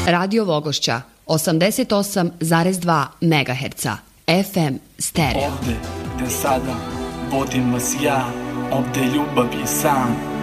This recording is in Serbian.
Radio Vogošća 88,2 MHz FM stereo. Ovde gde sada vodim vas ja, ovde ljubav je san.